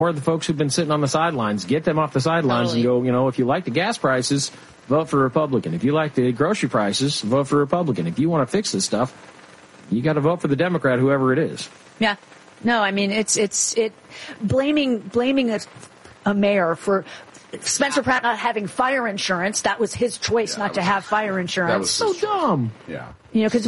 Or the folks who've been sitting on the sidelines, get them off the sidelines and go, if you like the gas prices, vote for Republican. If you like the grocery prices, vote for Republican. If you want to fix this stuff, you got to vote for the Democrat, whoever it is. Yeah. No, I mean, it's blaming a mayor for Spencer Pratt not having fire insurance. That was his choice not to have fire insurance. That was so dumb. Yeah. Because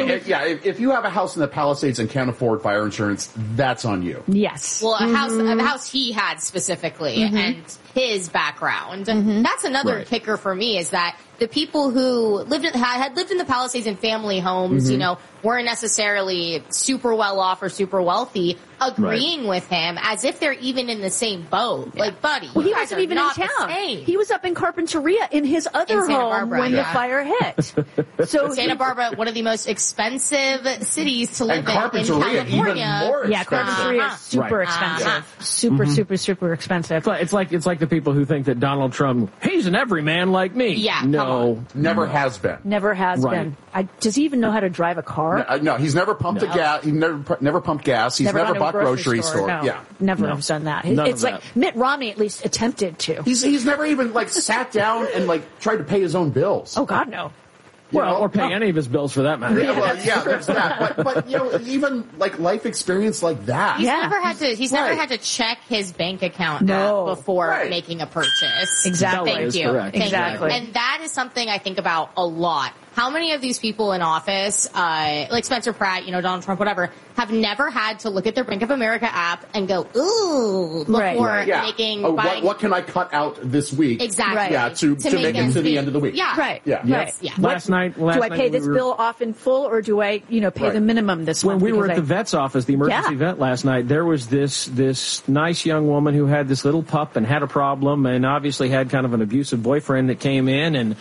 if you have a house in the Palisades and can't afford fire insurance, that's on you. Yes. Well, a house he had specifically and his background. That's another kicker for me, is that the people who had lived in the Palisades in family homes, weren't necessarily super well off or super wealthy, agreeing with him as if they're even in the same boat. Yeah. Like, buddy, he wasn't even in town. He was up in Carpinteria in his other home when the fire hit. So Santa Barbara, one of the most expensive cities to live in California. Even more expensive. Yeah, Carpinteria is super expensive. Super expensive. It's like the people who think that Donald Trump, he's an everyman like me. Yeah, no, never has been. Never has been. Does he even know how to drive a car? No, he's never pumped gas. He never pumped gas. He's never bought grocery store. No, yeah, never have done that. It's like Mitt Romney at least attempted to. He's never even sat down and tried to pay his own bills. Oh God, no. Or pay any of his bills for that matter. There's that. But even life experience like that. He's never had to check his bank account before making a purchase. Exactly. Thank you. Exactly. And that is something I think about a lot. How many of these people in office, like Spencer Pratt, Donald Trump, whatever, have never had to look at their Bank of America app and go, ooh, before making buying. What can I cut out this week? Exactly. Yeah, to make it to the end of the week. Yeah. Right. Yeah. Right. Yeah. Last night, do I pay this bill off in full, or do I, pay the minimum this month? When we were at the vet's office, the emergency vet last night, there was this nice young woman who had this little pup and had a problem, and obviously had kind of an abusive boyfriend that came in,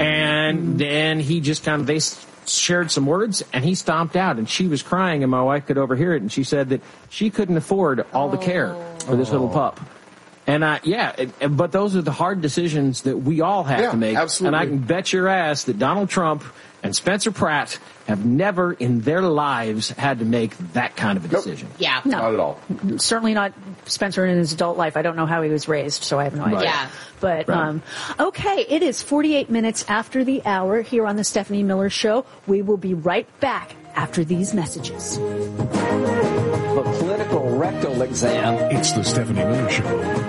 and then he just they shared some words, and he stomped out, and she was crying, and my wife could overhear it, and she said that she couldn't afford all the care for this little pup. And but those are the hard decisions that we all have to make. Absolutely. And I can bet your ass that Donald Trump and Spencer Pratt have never in their lives had to make that kind of a decision. Nope. Yeah. No. Not at all. Certainly not Spencer in his adult life. I don't know how he was raised, so I have no idea. Yeah. But, okay, it is 48 minutes after the hour here on the Stephanie Miller Show. We will be right back after these messages. The political rectal exam. It's the Stephanie Miller Show.